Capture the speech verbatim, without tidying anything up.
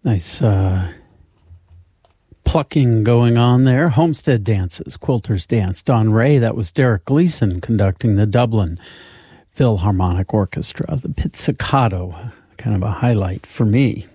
Nice uh, plucking going on there. Homestead Dances, Quilter's Dance, Don Ray. That was Derek Gleason conducting the Dublin Philharmonic Orchestra. The Pizzicato, kind of a highlight for me.